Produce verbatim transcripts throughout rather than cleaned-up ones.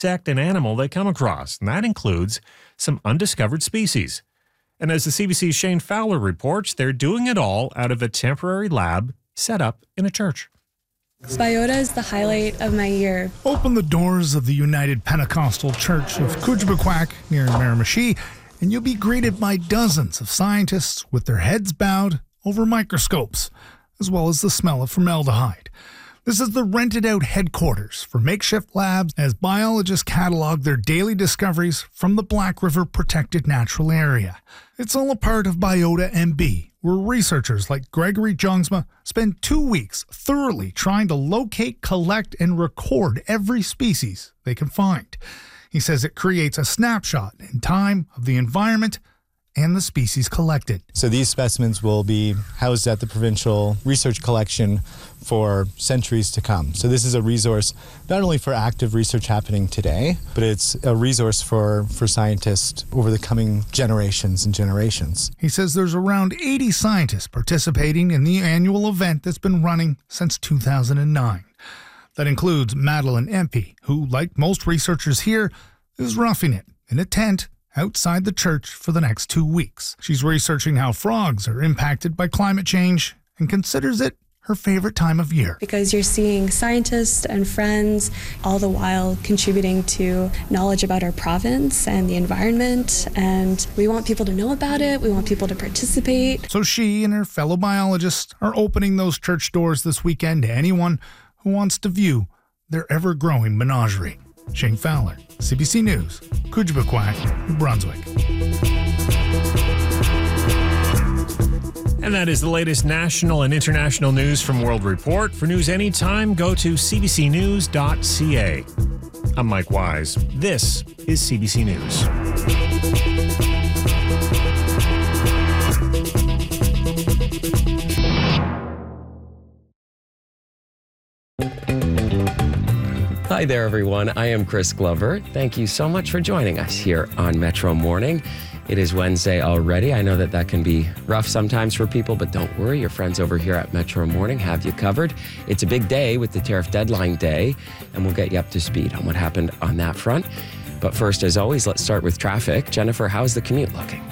protect an animal they come across, and that includes some undiscovered species. And as the C B C's Shane Fowler reports, they're doing it all out of a temporary lab set up in a church. Biota is the highlight of my year. Open the doors of the United Pentecostal Church of Kujbequack near Miramichi, and you'll be greeted by dozens of scientists with their heads bowed over microscopes, as well as the smell of formaldehyde. This is the rented-out headquarters for makeshift labs as biologists catalog their daily discoveries from the Black River Protected Natural Area. It's all a part of Biota M B, where researchers like Gregory Jongsma spend two weeks thoroughly trying to locate, collect, and record every species they can find. He says it creates a snapshot in time of the environment and the species collected. So these specimens will be housed at the provincial research collection for centuries to come. So this is a resource not only for active research happening today, but it's a resource for, for scientists over the coming generations and generations. He says there's around eighty scientists participating in the annual event that's been running since two thousand nine. That includes Madeline Empey, who, like most researchers here, is roughing it in a tent outside the church for the next two weeks. She's researching how frogs are impacted by climate change and considers it her favorite time of year. Because you're seeing scientists and friends all the while contributing to knowledge about our province and the environment, and we want people to know about it, we want people to participate. So she and her fellow biologists are opening those church doors this weekend to anyone who wants to view their ever-growing menagerie. Shane Fowler, C B C News, Kujbequack, New Brunswick. And that is the latest national and international news from World Report. For news anytime, go to c b c news dot c a. I'm Mike Wise. This is C B C News. Hi there, everyone. I am Chris Glover. Thank you so much for joining us here on Metro Morning. It is Wednesday already. I know that that can be rough sometimes for people, but don't worry. Your friends over here at Metro Morning have you covered. It's a big day with the tariff deadline day, and we'll get you up to speed on what happened on that front. But first, as always, let's start with traffic. Jennifer, how's the commute looking?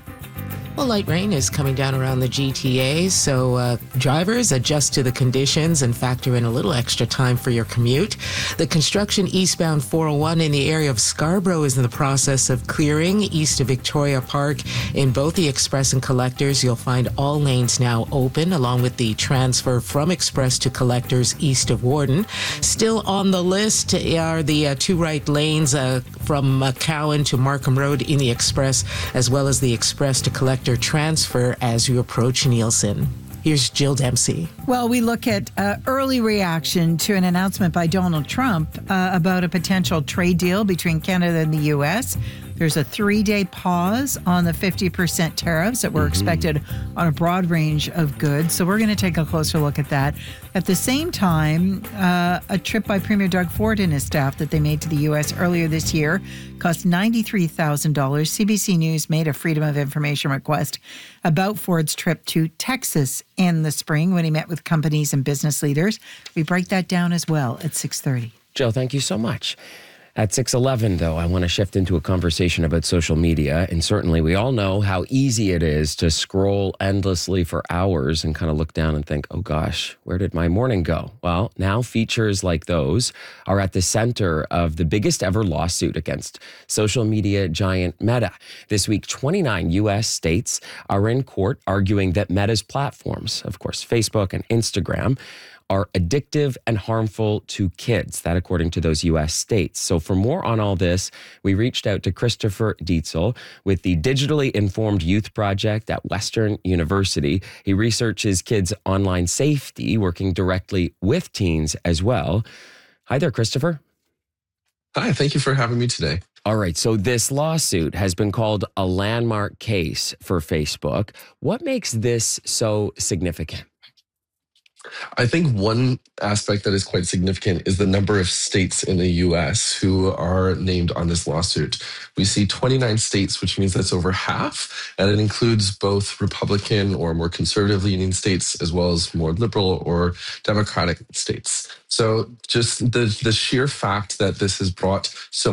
Well, light rain is coming down around the G T A, so uh, drivers adjust to the conditions and factor in a little extra time for your commute. The construction eastbound four oh one in the area of Scarborough is in the process of clearing east of Victoria Park. In both the Express and Collectors, you'll find all lanes now open, along with the transfer from Express to Collectors east of Warden. Still on the list are the uh, two right lanes uh, from uh, Cowan to Markham Road in the Express, as well as the Express to Collector transfer as you approach Nielsen. Here's Jill Dempsey. Well, we look at uh, early reaction to an announcement by Donald Trump uh, about a potential trade deal between Canada and the U S. There's a three-day pause on the fifty percent tariffs that were mm-hmm. expected on a broad range of goods. So we're going to take a closer look at that. At the same time, uh, a trip by Premier Doug Ford and his staff that they made to the U S earlier this year cost ninety-three thousand dollars. C B C News made a Freedom of Information request about Ford's trip to Texas in the spring when he met with companies and business leaders. We break that down as well at six thirty. Joe, thank you so much. At six eleven, though, I want to shift into a conversation about social media. And certainly we all know how easy it is to scroll endlessly for hours and kind of look down and think, oh gosh, where did my morning go? Well, now features like those are at the center of the biggest ever lawsuit against social media giant Meta. This week, twenty-nine U S states are in court arguing that Meta's platforms, of course, Facebook and Instagram, are addictive and harmful to kids. That according to those U S states. So for more on all this, we reached out to Christopher Dietzel with the Digitally Informed Youth Project at Western University. He researches kids' online safety, working directly with teens as well. Hi there, Christopher. Hi, thank you for having me today. All right, so this lawsuit has been called a landmark case for Facebook. What makes this so significant? I think one aspect that is quite significant is the number of states in the U S who are named on this lawsuit. We see twenty-nine states, which means that's over half, and it includes both Republican or more conservative leaning states as well as more liberal or Democratic states. So just the, the sheer fact that this has brought so